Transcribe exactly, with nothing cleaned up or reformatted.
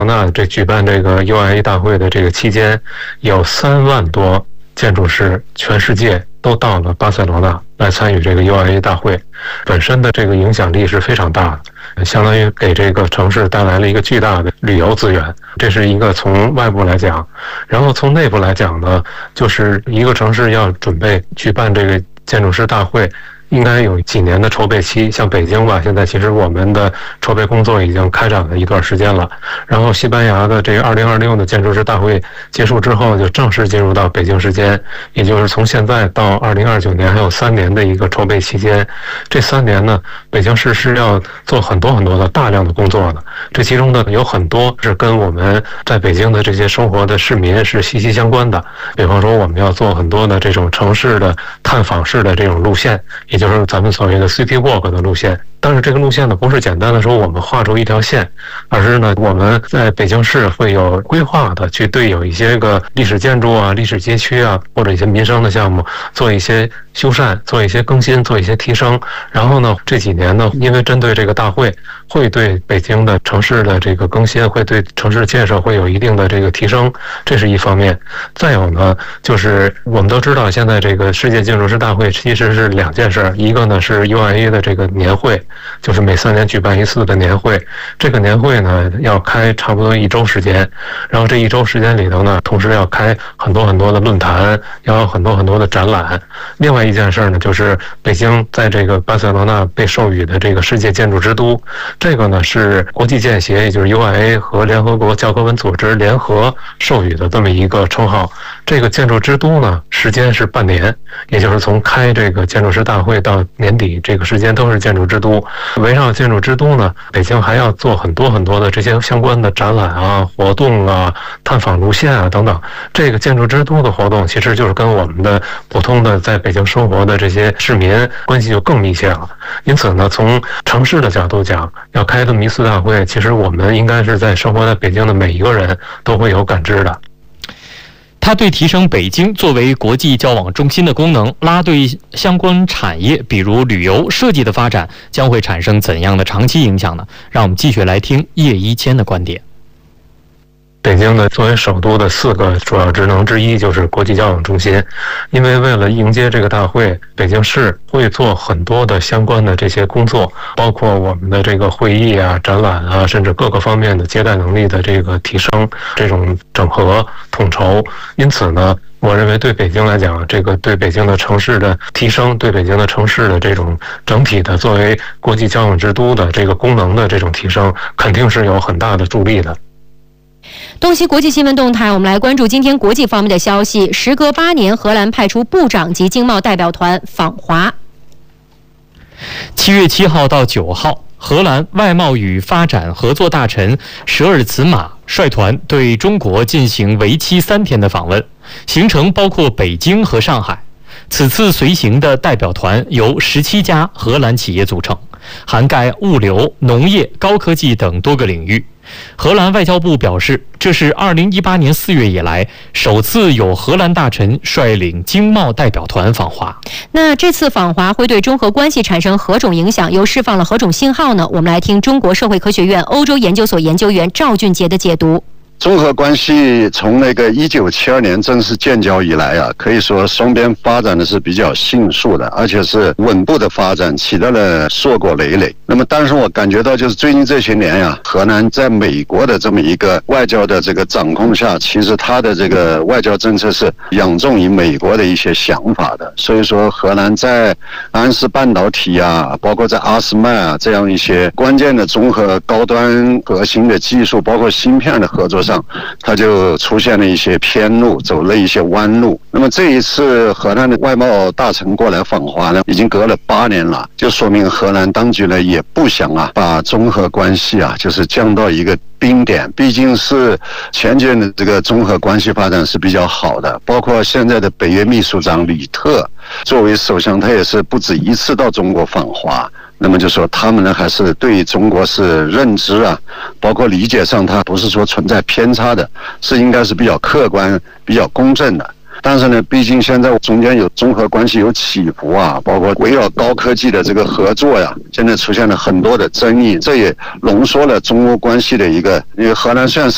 那这举办这个 U I A 大会的这个期间，有三万多建筑师，全世界都到了巴塞罗那来参与这个 U I A 大会，本身的这个影响力是非常大的，相当于给这个城市带来了一个巨大的旅游资源。这是一个从外部来讲，然后从内部来讲呢，就是一个城市要准备举办这个建筑师大会，应该有几年的筹备期。像北京吧，现在其实我们的筹备工作已经开展了一段时间了。然后西班牙的这个二零二六的建筑师大会结束之后，就正式进入到北京时间，也就是从现在到二零二九年还有三年的一个筹备期间。这三年呢，北京市是要做很多很多的大量的工作的。这其中呢，有很多是跟我们在北京的这些生活的市民是息息相关的。比方说，我们要做很多的这种城市的探访式的这种路线，也就是咱们所谓的 City Walk 的路线。但是这个路线呢，不是简单的说我们画出一条线，而是呢我们在北京市会有规划的去对有一些个历史建筑啊、历史街区啊，或者一些民生的项目做一些修缮、做一些更新、做一些提升。然后呢，这几年呢，因为针对这个大会，会对北京的城市的这个更新，会对城市建设会有一定的这个提升，这是一方面。再有呢，就是我们都知道，现在这个世界建筑师大会其实是两件事，一个呢是 U I A 的这个年会。就是每三年举办一次的年会，这个年会呢要开差不多一周时间，然后这一周时间里头呢，同时要开很多很多的论坛，要有很多很多的展览。另外一件事呢，就是北京在这个巴塞罗那被授予的这个世界建筑之都，这个呢是国际建协，也就是 U I A 和联合国教科文组织联合授予的这么一个称号。这个建筑之都呢，时间是半年，也就是从开这个建筑师大会到年底，这个时间都是建筑之都。围绕建筑之都呢，北京还要做很多很多的这些相关的展览啊、活动啊、探访路线啊等等。这个建筑之都的活动，其实就是跟我们的普通的在北京生活的这些市民关系就更密切了。因此呢，从城市的角度讲，要开这么一次大会，其实我们应该是在生活在北京的每一个人都会有感知的。 它对提升北京作为国际交往中心的功能，拉对相关产业，比如旅游、设计的发展，将会产生怎样的长期影响呢？让我们继续来听叶一谦的观点。 北京的作为首都的四个主要职能之一就是国际交往中心，因为为了迎接这个大会，北京市会做很多的相关的这些工作，包括我们的这个会议啊、展览啊，甚至各个方面的接待能力的这个提升、这种整合统筹。因此呢，我认为对北京来讲，这个对北京的城市的提升，对北京的城市的这种整体的作为国际交往之都的这个功能的这种提升，肯定是有很大的助力的。 东西国际新闻动态，我们来关注今天国际方面的消息。时隔八年，荷兰派出部长级经贸代表团访华。 七月七号到九号，荷兰外贸与发展合作大臣舍尔茨马率团对中国进行为期三天的访问，行程包括北京和上海。此次随行的代表团由十七家荷兰企业组成，涵盖物流、农业、高科技等多个领域。荷兰外交部表示，这是二零一八年四月以来首次有荷兰大臣率领经贸代表团访华。 那这次访华会对中荷关系产生何种影响，又释放了何种信号呢？我们来听中国社会科学院欧洲研究所研究员赵俊杰的解读。 中荷关系从那个一九七二年正式建交以来啊，可以说双边发展的是比较迅速的，而且是稳步的发展，起到了硕果累累。那么，但是我感觉到就是最近这些年呀、啊，荷兰在美国的这么一个外交的这个掌控下，其实它的这个外交政策是仰重于美国的一些想法的。所以说，荷兰在安氏半导体啊，包括在阿斯麦啊这样一些关键的综合高端核心的技术，包括芯片的合作上，它就出现了一些偏路，走了一些弯路。那么这一次荷兰的外贸大臣过来访华呢，已经隔了八年了，就说明荷兰当局呢也不想啊把中荷关系啊就是降到一个冰点，毕竟是前几年的这个中荷关系发展是比较好的，包括现在的北约秘书长吕特作为首相，他也是不止一次到中国访华。那么就说他们呢还是对中国是认知啊，包括理解上，它不是说存在偏差的，是应该是比较客观、比较公正的。但是呢，毕竟现在中间有中荷关系有起伏啊，包括围绕高科技的这个合作呀，现在出现了很多的争议，这也浓缩了中欧关系的一个，因为荷兰虽然是